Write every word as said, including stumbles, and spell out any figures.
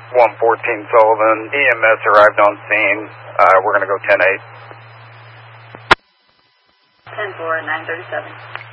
one fourteen Sullivan. E M S arrived on scene. Uh, we're going to go ten eight. ten four, nine thirty-seven.